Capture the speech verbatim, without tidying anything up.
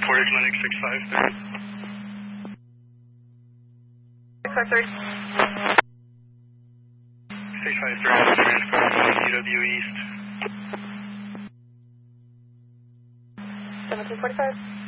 Portage Linux six five three. six five three. six five three, transcribe U W East. seventeen forty-five.